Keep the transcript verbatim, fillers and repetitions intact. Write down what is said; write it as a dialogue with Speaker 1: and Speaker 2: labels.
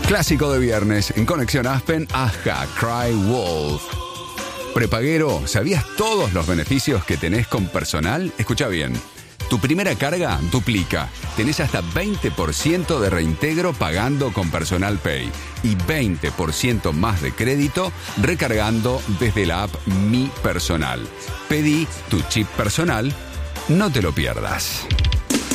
Speaker 1: Clásico de viernes, en Conexión Aspen, Aja, Cry Wolf. Prepaguero, ¿sabías todos los beneficios que tenés con personal? Escucha bien. Tu primera carga duplica. Tenés hasta veinte por ciento de reintegro pagando con Personal Pay y veinte por ciento más de crédito recargando desde la app Mi Personal. Pedí tu chip personal, no te lo pierdas.